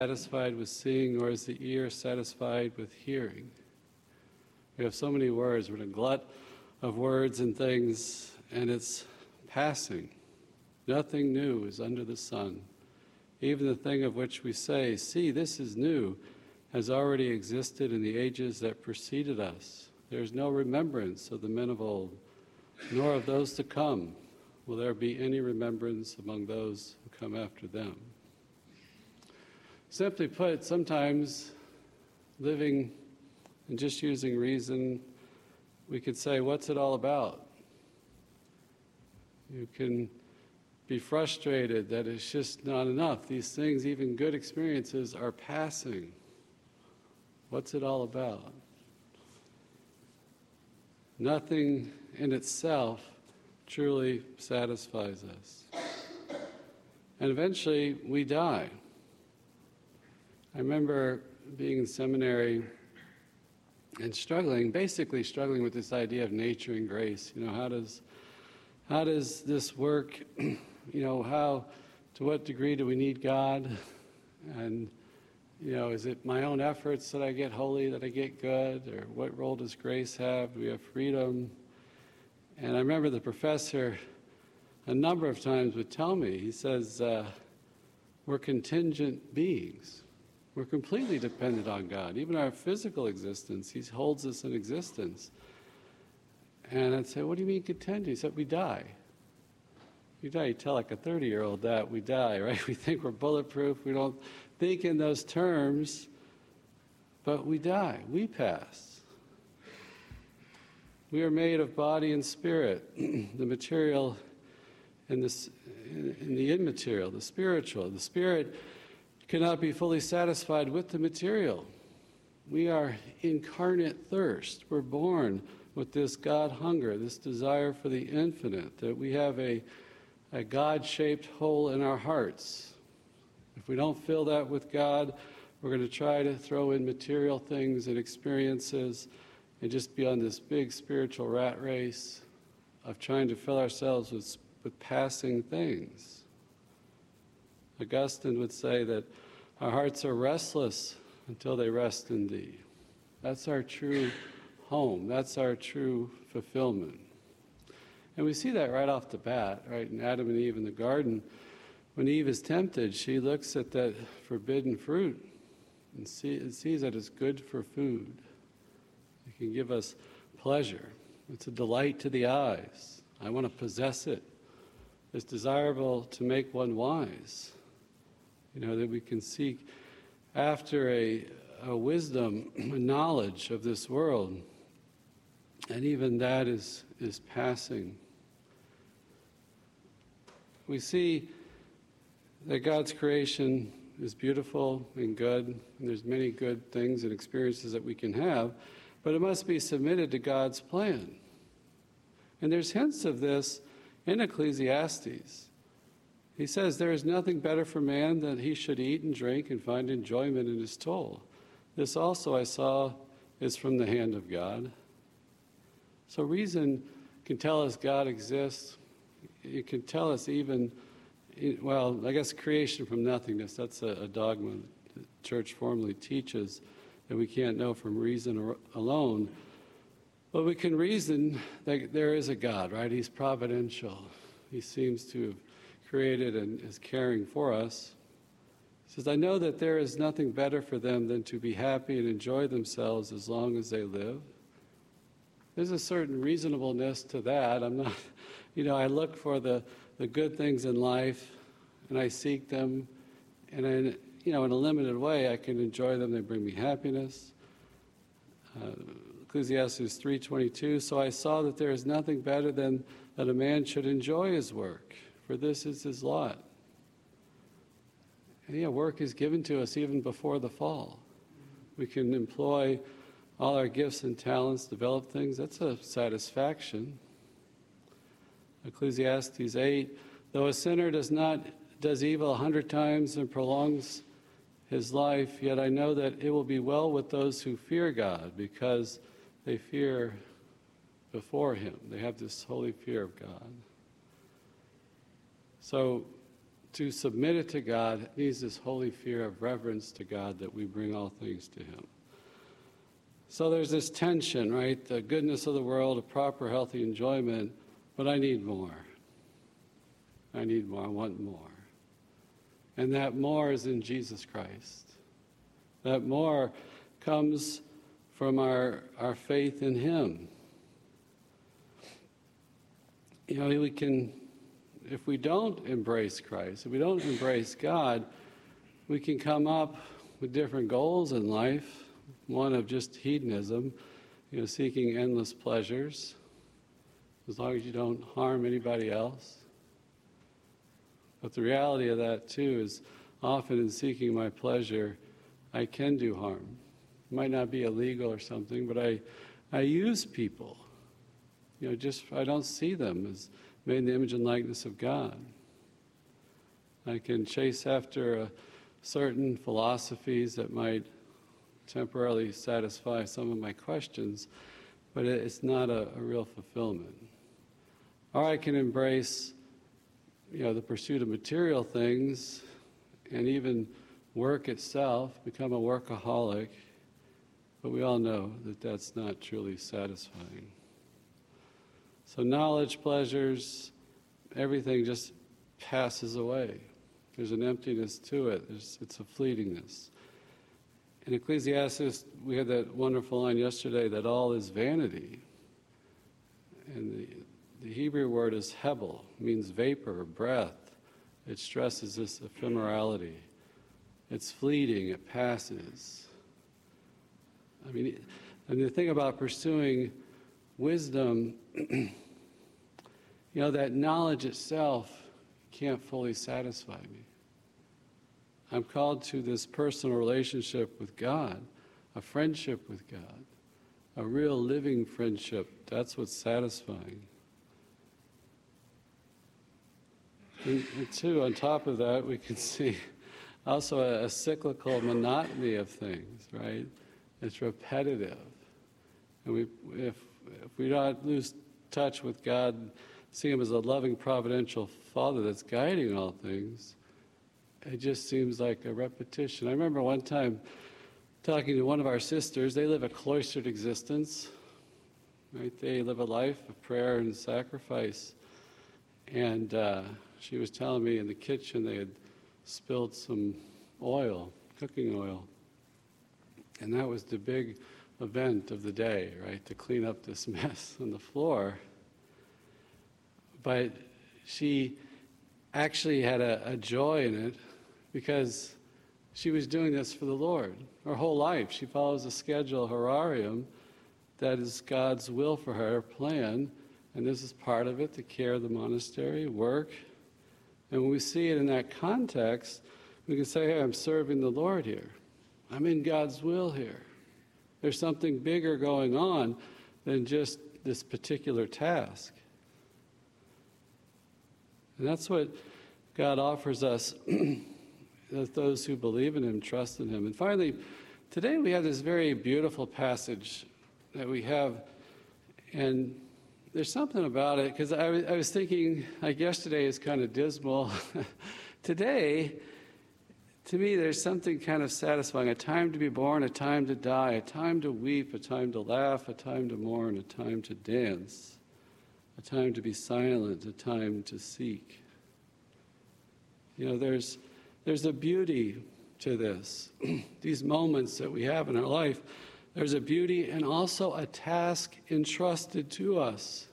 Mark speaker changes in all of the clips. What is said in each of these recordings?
Speaker 1: satisfied with seeing, or is the ear satisfied with hearing? We have so many words, we're in a glut of words and things, and it's passing. Nothing new is under the sun. Even the thing of which we say, see, this is new, has already existed in the ages that preceded us. There is no remembrance of the men of old, nor of those to come will there be any remembrance among those who come after them. Simply put, sometimes living and just using reason, we could say, what's it all about? You can be frustrated that it's just not enough. These things, even good experiences, are passing. What's it all about? Nothing in itself truly satisfies us. And eventually we die. I remember being in seminary and basically struggling with this idea of nature and grace. You know, how does this work? You know, to what degree do we need God? And, you know, is it my own efforts that I get holy, that I get good? Or what role does grace have? Do we have freedom? And I remember the professor a number of times would tell me, he says, we're contingent beings. We're completely dependent on God. Even our physical existence, He holds us in existence. And I'd say, what do you mean contingent? He said, we die. You die. You tell like a 30-year-old that we die, right? We think we're bulletproof. We don't think in those terms, but we die. We pass. We are made of body and spirit, the material and the immaterial, the spiritual. The spirit cannot be fully satisfied with the material. We are incarnate thirst. We're born with this God hunger, this desire for the infinite, that we have a God-shaped hole in our hearts. If we don't fill that with God, we're going to try to throw in material things and experiences and just be on this big spiritual rat race of trying to fill ourselves with passing things. Augustine would say that our hearts are restless until they rest in Thee. That's our true home. That's our true fulfillment. And we see that right off the bat, right? In Adam and Eve in the garden, when Eve is tempted, she looks at that forbidden fruit and sees that it's good for food. It can give us pleasure. It's a delight to the eyes. I want to possess it. It's desirable to make one wise. You know, that we can seek after a wisdom, a knowledge of this world. And even that is passing. We see that God's creation is beautiful and good, and there's many good things and experiences that we can have, but it must be submitted to God's plan. And there's hints of this in Ecclesiastes. He says, there is nothing better for man than he should eat and drink and find enjoyment in his toil. This also I saw is from the hand of God. So reason can tell us God exists. It can tell us even, well, I guess creation from nothingness, that's a dogma the Church formally teaches that we can't know from reason alone. But we can reason that there is a God, right? He's providential. He seems to have created and is caring for us. He says, I know that there is nothing better for them than to be happy and enjoy themselves as long as they live. There's a certain reasonableness to that. I'm not, I look for the good things in life and I seek them, and in a limited way I can enjoy them. They bring me happiness. Ecclesiastes 3:22, so I saw that there is nothing better than that a man should enjoy his work, for this is his lot. And work is given to us even before the fall. We can employ all our gifts and talents, develop things. That's a satisfaction. Ecclesiastes 8, though a sinner does evil 100 times and prolongs his life, yet I know that it will be well with those who fear God, because they fear before Him. They have this holy fear of God. So to submit it to God needs this holy fear of reverence to God that we bring all things to Him. So there's this tension, right? The goodness of the world, a proper, healthy enjoyment, but I need more. I need more. I want more. And that more is in Jesus Christ. That more comes from our faith in Him. You know, we can, if we don't embrace Christ, if we don't embrace God, we can come up with different goals in life. One of just hedonism, seeking endless pleasures, as long as you don't harm anybody else. But the reality of that, too, is often in seeking my pleasure, I can do harm. It might not be illegal or something, but I use people. I don't see them as made in the image and likeness of God. I can chase after certain philosophies that might temporarily satisfy some of my questions, but it's not a real fulfillment. Or I can embrace, the pursuit of material things and even work itself, become a workaholic, but we all know that that's not truly satisfying. So knowledge, pleasures, everything just passes away. There's an emptiness to it. It's a fleetingness. In Ecclesiastes, we had that wonderful line yesterday that all is vanity. And the Hebrew word is hebel, means vapor, breath. It stresses this ephemerality. It's fleeting, it passes. And the thing about pursuing wisdom, that knowledge itself can't fully satisfy me. I'm called to this personal relationship with God, a friendship with God, a real living friendship. That's what's satisfying. And too, on top of that, we can see also a cyclical monotony of things, right? It's repetitive. And if we don't lose touch with God, see Him as a loving, providential Father that's guiding all things, it just seems like a repetition. I remember one time talking to one of our sisters. They live a cloistered existence, right? They live a life of prayer and sacrifice. And she was telling me in the kitchen they had spilled some oil, cooking oil. And that was the big event of the day, right? To clean up this mess on the floor. But she actually had a joy in it because she was doing this for the Lord. Her whole life, she follows a schedule, horarium, that is God's will for her, plan, and this is part of it, the care of the monastery, work. And when we see it in that context, we can say, hey, I'm serving the Lord here. I'm in God's will here. There's something bigger going on than just this particular task. And that's what God offers us, those who believe in Him, trust in Him. And finally, today we have this very beautiful passage that we have, and there's something about it, because I was thinking, like yesterday is kind of dismal. Today, to me, there's something kind of satisfying. A time to be born, a time to die, a time to weep, a time to laugh, a time to mourn, a time to dance, a time to be silent, a time to seek. There's a beauty to this. These moments that we have in our life, there's a beauty and also a task entrusted to us.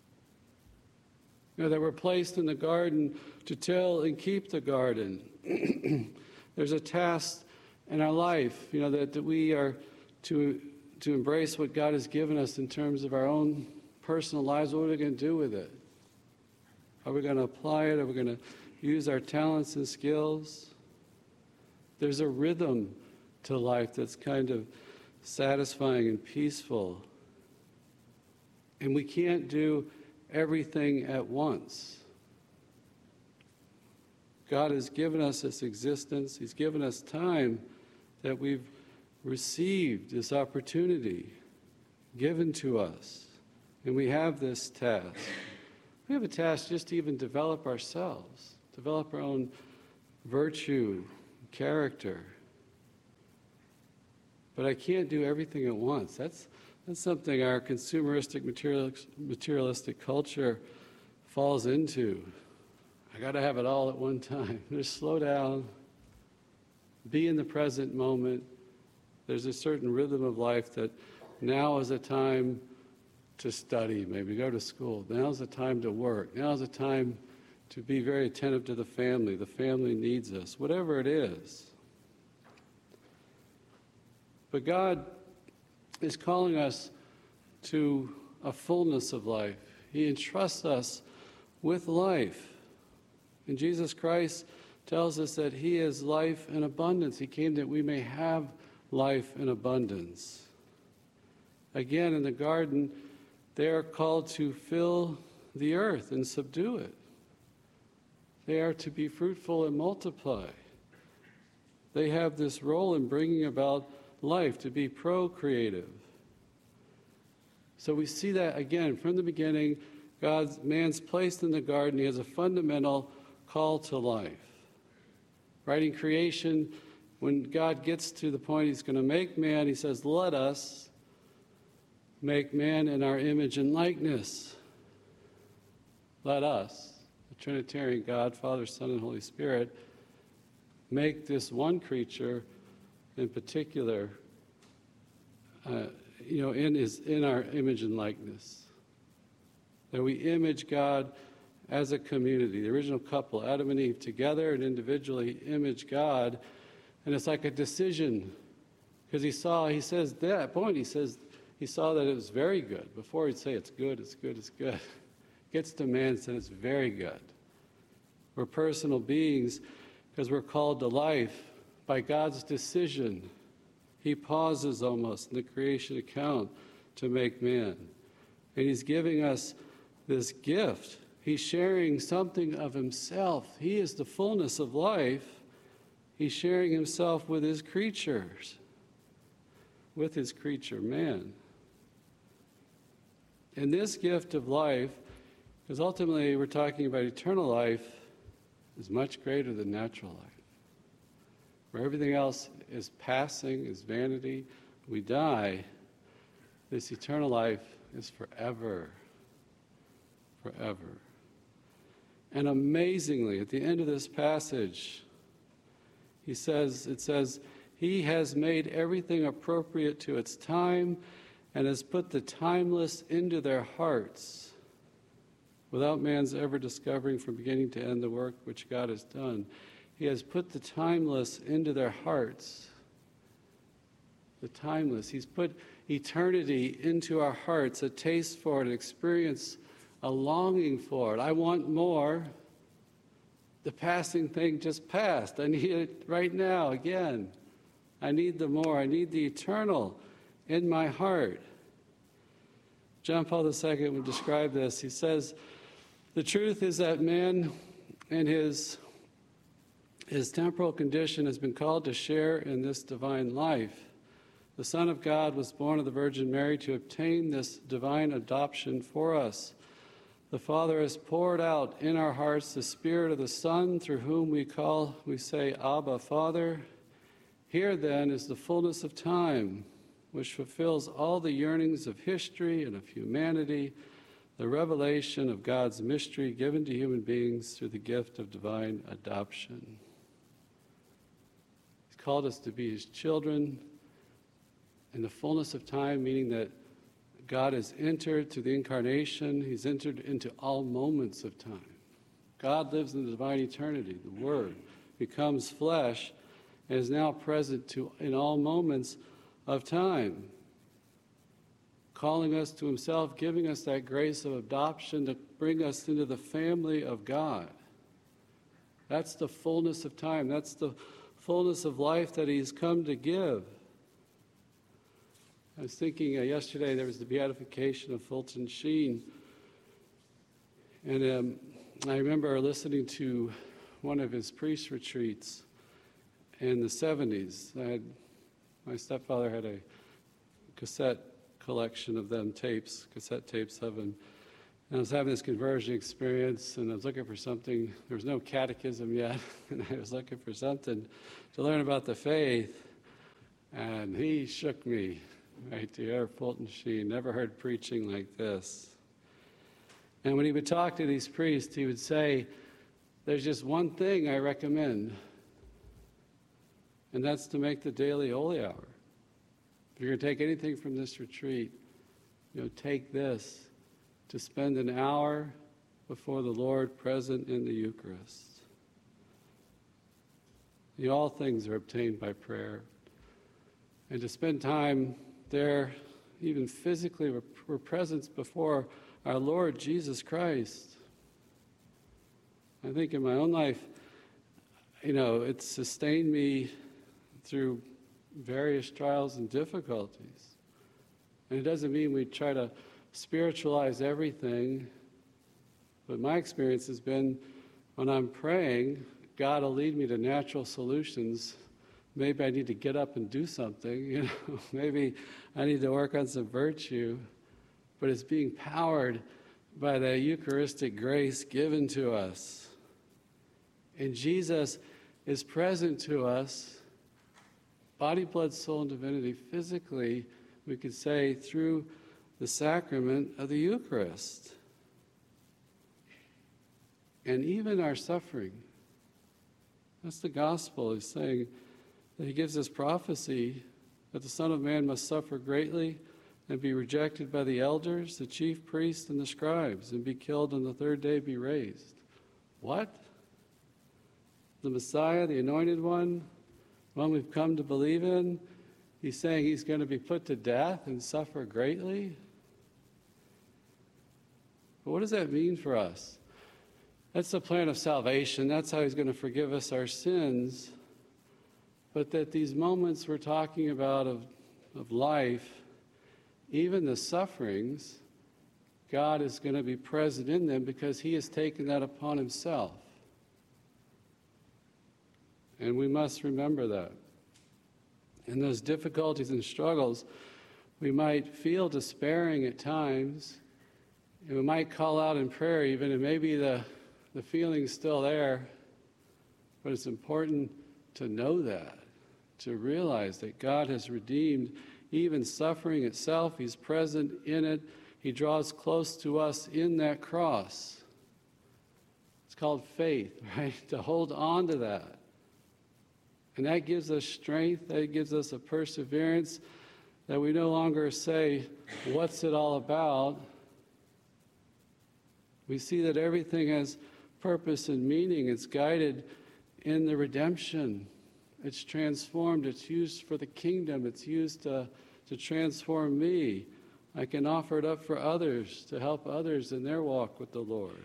Speaker 1: That we're placed in the garden to till and keep the garden. There's a task in our life, that we are to embrace what God has given us in terms of our own personal lives. What are we going to do with it? Are we going to apply it? Are we going to use our talents and skills? There's a rhythm to life that's kind of satisfying and peaceful. And we can't do everything at once. God has given us this existence. He's given us time that we've received this opportunity given to us. And we have this task. We have a task just to even develop ourselves, develop our own virtue, character. But I can't do everything at once. That's something our consumeristic, materialistic culture falls into. I got to have it all at one time. Just slow down, be in the present moment. There's a certain rhythm of life that now is a time to study, maybe go to school. Now is a time to work. Now is a time to be very attentive to the family. The family needs us, whatever it is. But God is calling us to a fullness of life. He entrusts us with life. And Jesus Christ tells us that He is life in abundance. He came that we may have life in abundance. Again, in the garden, they are called to fill the earth and subdue it. They are to be fruitful and multiply. They have this role in bringing about life, to be procreative. So we see that again from the beginning. Man's placed in the garden. He has a fundamental call to life. Right in creation, when God gets to the point He's going to make man, He says, "Let us make man in our image and likeness." Let us, the Trinitarian God, Father, Son, and Holy Spirit, make this one creature in particular, in our image and likeness. That we image God as a community. The original couple, Adam and Eve, together and individually image God. And it's like a decision. Because he saw that it was very good. Before he'd say it's good, it's good, it's good. Gets to man and said it's very good. We're personal beings because we're called to life by God's decision. He pauses almost in the creation account to make man. And He's giving us this gift. He's sharing something of Himself. He is the fullness of life. He's sharing Himself with His creatures, with His creature, man. And this gift of life, because ultimately we're talking about eternal life, is much greater than natural life. Where everything else is passing, is vanity, we die, this eternal life is forever. Forever. And amazingly, at the end of this passage, it says, He has made everything appropriate to its time and has put the timeless into their hearts, without man's ever discovering from beginning to end the work which God has done. He has put the timeless into their hearts. The timeless. He's put eternity into our hearts, a taste for it, an experience, a longing for it. I want more. The passing thing just passed. I need it right now again. I need the more. I need the eternal in my heart. John Paul II would describe this. He says, the truth is that man in his temporal condition has been called to share in this divine life. The Son of God was born of the Virgin Mary to obtain this divine adoption for us. The Father has poured out in our hearts the Spirit of the Son, through whom we say, Abba, Father. Here then is the fullness of time, which fulfills all the yearnings of history and of humanity, the revelation of God's mystery given to human beings through the gift of divine adoption. He's called us to be His children in the fullness of time, meaning that God has entered through the incarnation. He's entered into all moments of time. God lives in the divine eternity. The Word becomes flesh and is now present in all moments of time, calling us to Himself, giving us that grace of adoption to bring us into the family of God. That's the fullness of time. That's the fullness of life that He's come to give. I was thinking yesterday there was the beatification of Fulton Sheen, and I remember listening to one of his priest retreats in the 70s. My stepfather had a cassette collection of them, cassette tapes of him. And I was having this conversion experience, and I was looking for something. There was no catechism yet, and I was looking for something to learn about the faith. And he shook me right there, Fulton Sheen. Never heard preaching like this. And when he would talk to these priests, he would say, there's just one thing I recommend, and that's to make the daily holy hour. If you're going to take anything from this retreat, take this, to spend an hour before the Lord present in the Eucharist. All things are obtained by prayer. And to spend time there, even physically, we're present before our Lord Jesus Christ. I think in my own life, it's sustained me through various trials and difficulties. And it doesn't mean we try to spiritualize everything, but my experience has been when I'm praying, God will lead me to natural solutions. Maybe I need to get up and do something, maybe I need to work on some virtue, but it's being powered by the Eucharistic grace given to us. And Jesus is present to us, body, blood, soul, and divinity, physically, we could say, through the sacrament of the Eucharist. And even our suffering. That's the gospel. He's saying that he gives us prophecy that the Son of Man must suffer greatly and be rejected by the elders, the chief priests, and the scribes, and be killed on the third day be raised. What? The Messiah, the Anointed One we've come to believe in, he's saying he's going to be put to death and suffer greatly? But what does that mean for us? That's the plan of salvation. That's how he's going to forgive us our sins. But that these moments we're talking about of life, even the sufferings, God is going to be present in them because he has taken that upon himself. And we must remember that. In those difficulties and struggles, we might feel despairing at times, and we might call out in prayer even, and maybe the feeling's still there, but it's important to know that, to realize that God has redeemed even suffering itself. He's present in it. He draws close to us in that cross. It's called faith, right? To hold on to that. And that gives us strength, that gives us a perseverance, that we no longer say, what's it all about? We see that everything has purpose and meaning. It's guided in the redemption. It's transformed. It's used for the kingdom. It's used to transform me. I can offer it up for others, to help others in their walk with the Lord.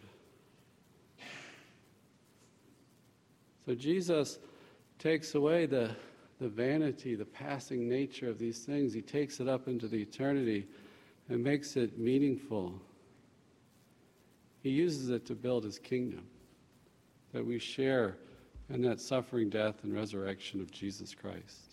Speaker 1: So Jesus takes away the vanity, the passing nature of these things. He takes it up into the eternity and makes it meaningful. He uses it to build his kingdom, that we share in that suffering, death, and resurrection of Jesus Christ.